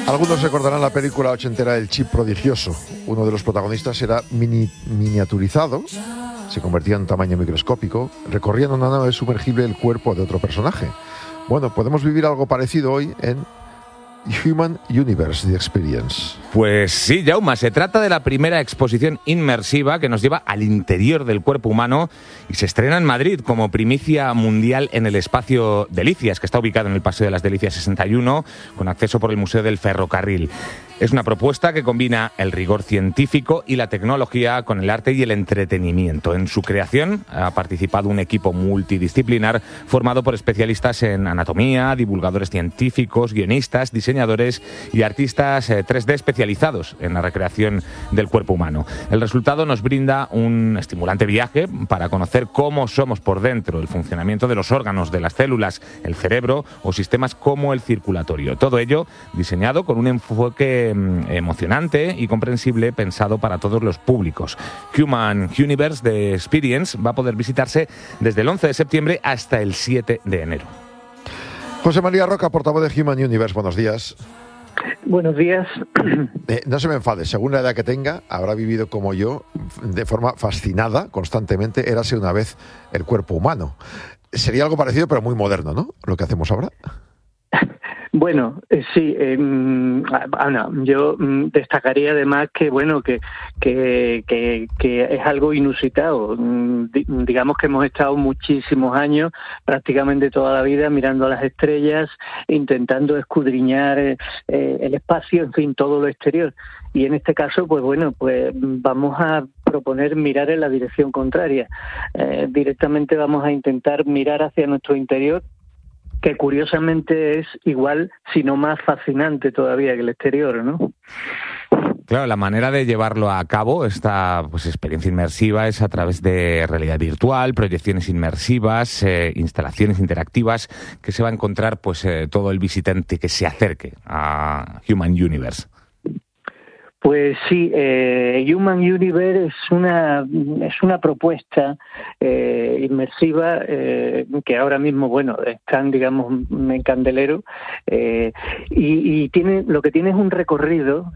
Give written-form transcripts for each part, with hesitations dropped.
Algunos recordarán la película ochentera El Chip Prodigioso. Uno de los protagonistas era miniaturizado, se convertía en tamaño microscópico, recorría en una nave sumergible el cuerpo de otro personaje. Bueno, podemos vivir algo parecido hoy en Human Universe, The Experience. Pues sí, Jaume, se trata de la primera exposición inmersiva que nos lleva al interior del cuerpo humano y se estrena en Madrid como primicia mundial en el espacio Delicias, que está ubicado en el Paseo de las Delicias 61, con acceso por el Museo del Ferrocarril. Es una propuesta que combina el rigor científico y la tecnología con el arte y el entretenimiento. En su creación ha participado un equipo multidisciplinar formado por especialistas en anatomía, divulgadores científicos, guionistas, diseñadores y artistas 3D especializados en la recreación del cuerpo humano. El resultado nos brinda un estimulante viaje para conocer cómo somos por dentro, el funcionamiento de los órganos, de las células, el cerebro o sistemas como el circulatorio. Todo ello diseñado con un enfoque emocionante y comprensible pensado para todos los públicos. Human Universe The Experience va a poder visitarse desde el 11 de septiembre hasta el 7 de enero. José María Roca, portavoz de Human Universe, buenos días. Buenos días. No se me enfade, según la edad que tenga, habrá vivido como yo, de forma fascinada, constantemente, érase una vez el cuerpo humano. Sería algo parecido, pero muy moderno, ¿no?, lo que hacemos ahora. Bueno, sí, Ana, yo destacaría además que bueno que es algo inusitado. Digamos que hemos estado muchísimos años, prácticamente toda la vida, mirando a las estrellas, intentando escudriñar el espacio, en fin, todo lo exterior. Y en este caso, pues bueno, pues vamos a proponer mirar en la dirección contraria. Directamente vamos a intentar mirar hacia nuestro interior, que curiosamente es igual, si no más fascinante todavía que el exterior, ¿no? Claro, la manera de llevarlo a cabo, esta experiencia inmersiva, es a través de realidad virtual, proyecciones inmersivas, instalaciones interactivas, que se va a encontrar todo el visitante que se acerque a Human Universe. Pues sí, Human Universe es una propuesta inmersiva que ahora mismo, bueno, están, digamos, en candelero y lo que tiene es un recorrido,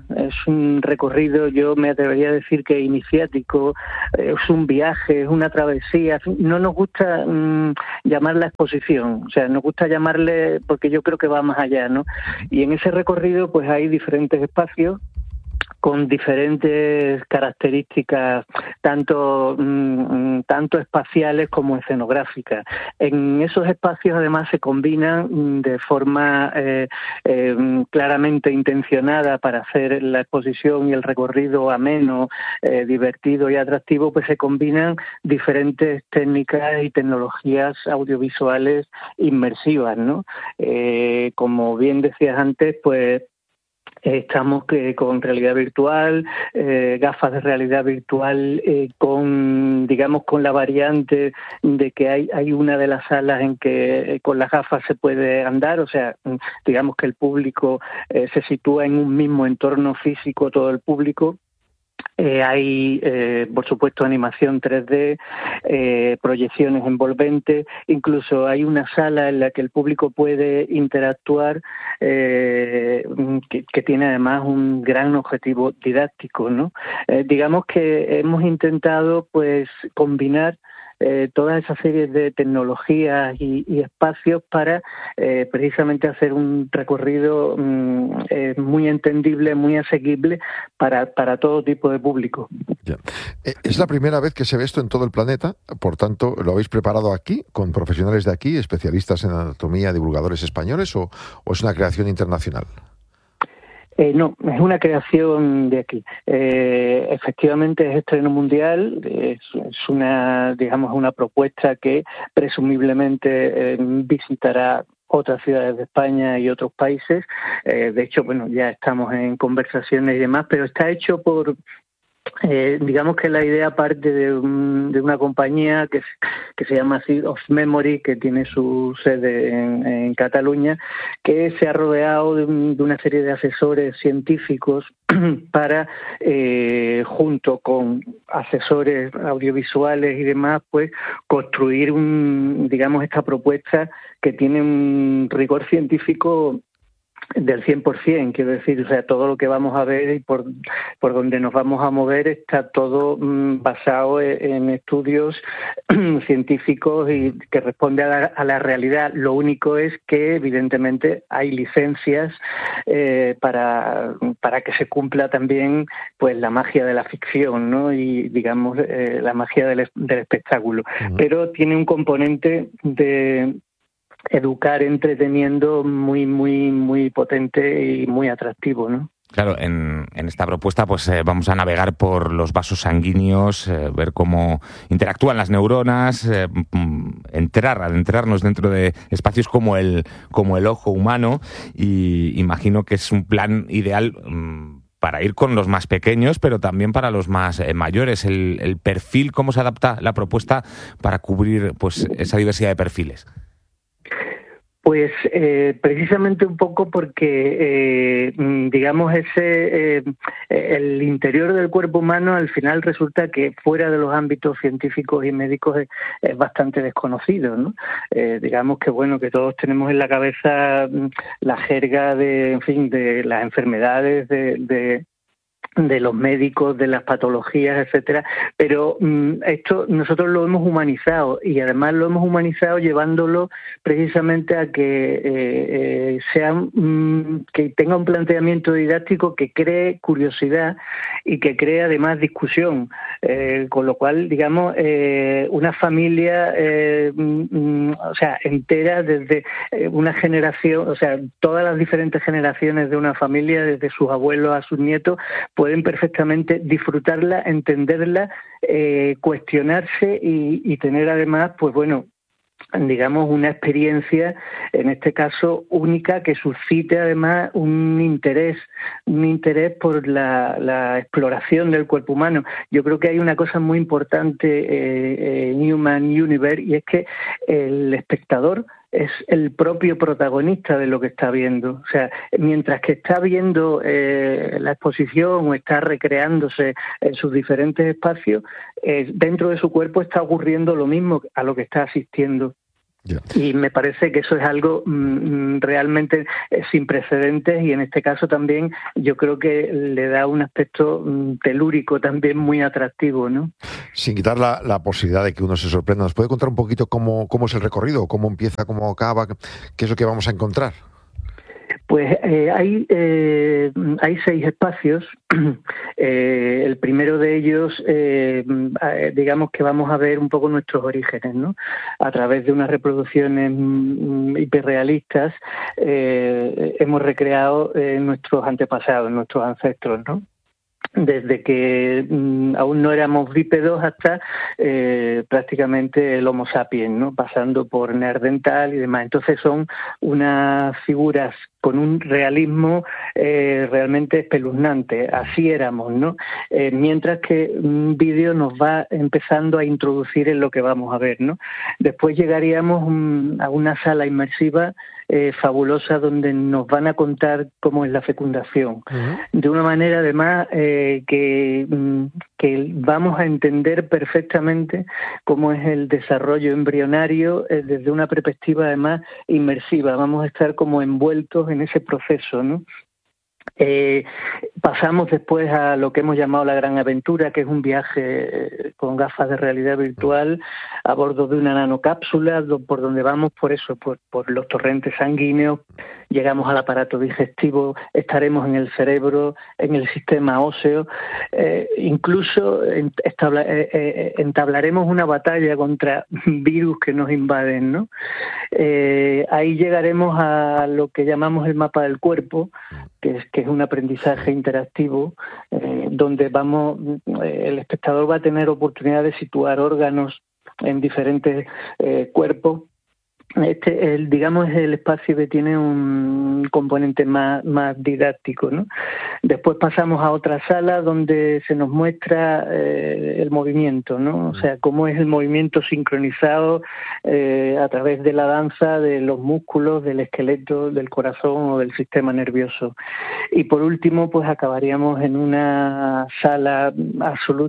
yo me atrevería a decir que iniciático, es un viaje, es una travesía. No nos gusta llamarla exposición, o sea, nos gusta llamarle, porque yo creo que va más allá, ¿no? Y en ese recorrido pues hay diferentes espacios con diferentes características, tanto espaciales como escenográficas. En esos espacios, además, se combinan de forma claramente intencionada para hacer la exposición y el recorrido ameno, divertido y atractivo, pues se combinan diferentes técnicas y tecnologías audiovisuales inmersivas, ¿no? Como bien decías antes, pues estamos con realidad virtual, gafas de realidad virtual, con la variante de que hay una de las salas en que con las gafas se puede andar, o sea, digamos que el público se sitúa en un mismo entorno físico, todo el público. Hay, por supuesto, animación 3D, proyecciones envolventes, incluso hay una sala en la que el público puede interactuar, que tiene además un gran objetivo didáctico, ¿no? Digamos que hemos intentado, pues, combinar toda esa serie de tecnologías y espacios para precisamente hacer un recorrido muy entendible, muy asequible para todo tipo de público. Ya. Es la primera vez que se ve esto en todo el planeta, por tanto, ¿lo habéis preparado aquí, con profesionales de aquí, especialistas en anatomía, divulgadores españoles, o es una creación internacional? No, es una creación de aquí. Efectivamente es estreno mundial, es una propuesta que presumiblemente visitará otras ciudades de España y otros países. De hecho, bueno, ya estamos en conversaciones y demás, pero está hecho por... digamos que la idea parte de una compañía que se llama Seed of Memory, que tiene su sede en Cataluña, que se ha rodeado de una serie de asesores científicos para, junto con asesores audiovisuales y demás, pues construir esta propuesta que tiene un rigor científico del 100%, quiero decir, o sea, todo lo que vamos a ver y por donde nos vamos a mover está todo basado en estudios científicos y que responde a la realidad. Lo único es que, evidentemente, hay licencias para que se cumpla también pues la magia de la ficción, ¿no? Y, digamos, la magia del espectáculo. Pero tiene un componente de educar entreteniendo muy potente y muy atractivo, ¿no? Claro, en esta propuesta pues vamos a navegar por los vasos sanguíneos, ver cómo interactúan las neuronas, adentrarnos dentro de espacios como el ojo humano, y imagino que es un plan ideal para ir con los más pequeños, pero también para los más mayores. El perfil, ¿cómo se adapta la propuesta para cubrir pues esa diversidad de perfiles? Pues precisamente un poco porque, digamos, el interior del cuerpo humano al final resulta que fuera de los ámbitos científicos y médicos es bastante desconocido, ¿no? Digamos que, bueno, que todos tenemos en la cabeza la jerga de las enfermedades, de los médicos, de las patologías, etcétera, pero esto nosotros lo hemos humanizado, y además lo hemos humanizado llevándolo precisamente a que que tenga un planteamiento didáctico que cree curiosidad y que cree además discusión, con lo cual, digamos, una familia o sea, entera, desde una generación, o sea, todas las diferentes generaciones de una familia, desde sus abuelos a sus nietos, pueden perfectamente disfrutarla, entenderla, cuestionarse y tener además, pues bueno, digamos, una experiencia, en este caso única, que suscite además un interés por la exploración del cuerpo humano. Yo creo que hay una cosa muy importante en Human Universe, y es que el espectador es el propio protagonista de lo que está viendo. O sea, mientras que está viendo la exposición o está recreándose en sus diferentes espacios, dentro de su cuerpo está ocurriendo lo mismo a lo que está asistiendo. Yeah. Y me parece que eso es algo realmente sin precedentes, y en este caso también yo creo que le da un aspecto telúrico también muy atractivo, ¿no? Sin quitar la posibilidad de que uno se sorprenda, ¿nos puede contar un poquito cómo es el recorrido? ¿Cómo empieza, cómo acaba? ¿Qué es lo que vamos a encontrar? Pues hay 6 espacios. El primero de ellos, digamos que vamos a ver un poco nuestros orígenes, ¿no? A través de unas reproducciones hiperrealistas hemos recreado nuestros antepasados, nuestros ancestros, ¿no? Desde que aún no éramos bípedos hasta prácticamente el Homo sapiens, ¿no? Pasando por Neandertal y demás. Entonces son unas figuras con un realismo realmente espeluznante. Así éramos, ¿no? Mientras que un vídeo nos va empezando a introducir en lo que vamos a ver, ¿no? Después llegaríamos a una sala inmersiva fabulosa, donde nos van a contar cómo es la fecundación, de una manera además que vamos a entender perfectamente cómo es el desarrollo embrionario desde una perspectiva además inmersiva. Vamos a estar como envueltos en ese proceso, ¿no? Pasamos después a lo que hemos llamado la gran aventura, que es un viaje con gafas de realidad virtual a bordo de una nanocápsula, por donde vamos por los torrentes sanguíneos, llegamos al aparato digestivo, estaremos en el cerebro, en el sistema óseo, incluso entablaremos una batalla contra virus que nos invaden, ¿no? Ahí llegaremos a lo que llamamos el mapa del cuerpo, que es un aprendizaje interactivo, donde el espectador va a tener oportunidad de situar órganos en diferentes cuerpos. Digamos, es el espacio que tiene un componente más didáctico, ¿no? Después pasamos a otra sala donde se nos muestra el movimiento, ¿no? O sea, cómo es el movimiento sincronizado a través de la danza de los músculos, del esqueleto, del corazón o del sistema nervioso. Y por último, pues acabaríamos en una sala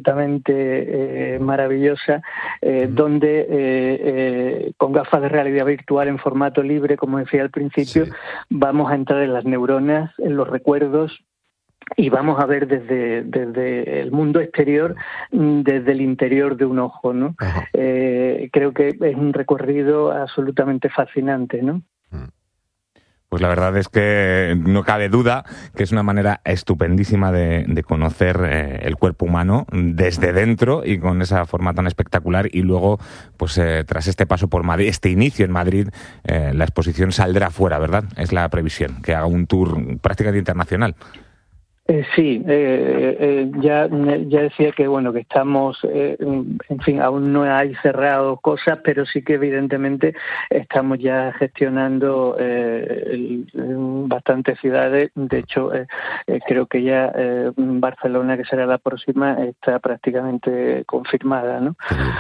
absolutamente maravillosa, donde con gafas de realidad virtual en formato libre, como decía al principio, sí, vamos a entrar en las neuronas, en los recuerdos, y vamos a ver desde el mundo exterior, desde el interior de un ojo, ¿no? Creo que es un recorrido absolutamente fascinante, ¿no? Pues la verdad es que no cabe duda que es una manera estupendísima de conocer el cuerpo humano desde dentro y con esa forma tan espectacular. Y luego, pues tras este paso por Madrid, este inicio en Madrid, la exposición saldrá fuera, ¿verdad? Es la previsión, que haga un tour prácticamente internacional. Sí, ya decía que bueno, que estamos, en fin, aún no hay cerrado cosas, pero sí que evidentemente estamos ya gestionando bastantes ciudades. De hecho, creo que ya Barcelona, que será la próxima, está prácticamente confirmada, ¿no?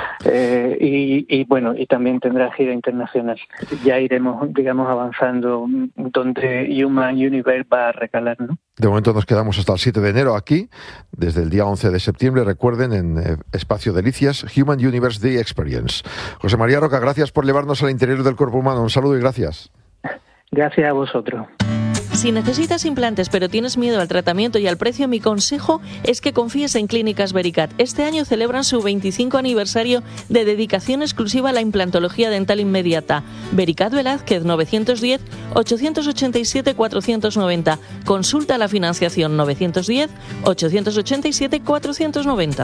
Y bueno, y también tendrá gira internacional. Ya iremos, digamos, avanzando donde Human Universe va a recalar, ¿no? De momento nos quedamos hasta el 7 de enero aquí, desde el día 11 de septiembre, recuerden, en Espacio Delicias, Human Universe Day Experience. José María Roca, gracias por llevarnos al interior del cuerpo humano. Un saludo y gracias. Gracias a vosotros. Si necesitas implantes pero tienes miedo al tratamiento y al precio, mi consejo es que confíes en Clínicas Vericat. Este año celebran su 25 aniversario de dedicación exclusiva a la implantología dental inmediata. Vericat Velázquez, 910-887-490. Consulta la financiación 910-887-490.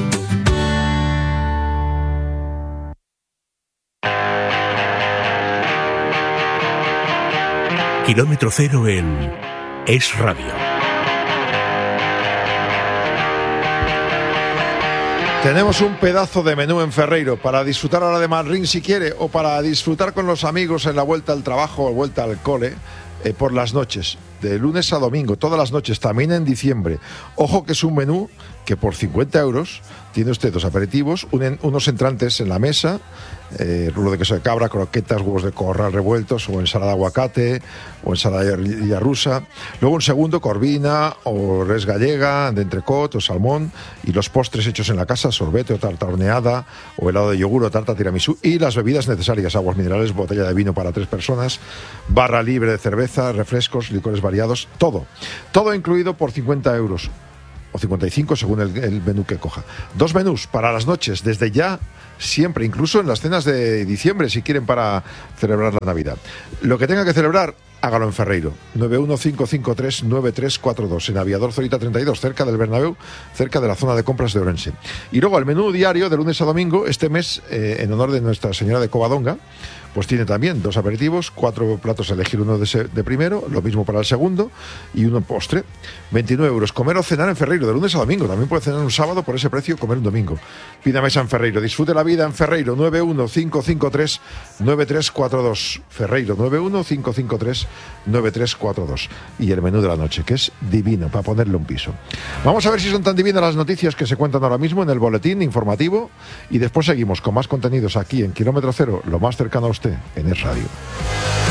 Kilómetro Cero en Es Radio. Tenemos un pedazo de menú en Ferreiro para disfrutar ahora de Madrid si quiere, o para disfrutar con los amigos en la vuelta al trabajo o vuelta al cole, por las noches, de lunes a domingo, todas las noches, también en diciembre. Ojo que es un menú que por 50 euros tiene usted dos aperitivos, unos entrantes en la mesa, rulo de queso de cabra, croquetas, huevos de corral revueltos, o ensalada de aguacate, o ensalada rusa. Luego un segundo, corvina, o res gallega, de entrecot, o salmón, y los postres hechos en la casa, sorbete o tarta horneada, o helado de yogur o tarta tiramisú, y las bebidas necesarias, aguas minerales, botella de vino para 3 personas, barra libre de cerveza, refrescos, licores variados, todo incluido por 50 euros. O 55 según el menú que coja. 2 menús para las noches, desde ya, siempre, incluso en las cenas de diciembre, si quieren, para celebrar la Navidad. Lo que tenga que celebrar, hágalo en Ferreiro. 915539342, en Aviador Zorita 32, cerca del Bernabéu, cerca de la zona de compras de Orense. Y luego el menú diario de lunes a domingo, este mes, en honor de Nuestra Señora de Covadonga, pues tiene también 2 aperitivos, 4 platos a elegir, uno de primero, lo mismo para el segundo, y uno postre. 29 euros. Comer o cenar en Ferreiro, de lunes a domingo. También puede cenar un sábado por ese precio, comer un domingo. Pida mesa en Ferreiro. Disfrute la vida en Ferreiro. 915539342. Ferreiro, 915539342. Y el menú de la noche, que es divino, para ponerle un piso. Vamos a ver si son tan divinas las noticias que se cuentan ahora mismo en el boletín informativo, y después seguimos con más contenidos aquí en Kilómetro Cero, lo más cercano a usted, en Es Radio.